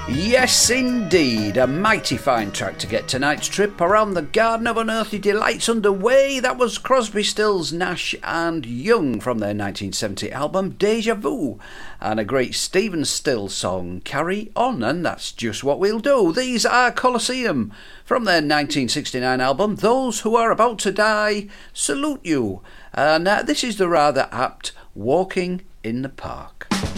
Yes, indeed. A mighty fine track to get tonight's trip around the Garden of Unearthly Delights underway. That was Crosby, Stills, Nash and Young from their 1970 album Deja Vu. And a great Stephen Stills song, Carry On, and that's just what we'll do. These are Colosseum from their 1969 album Those Who Are About to Die Salute You. And this is the rather apt Walking in the Park.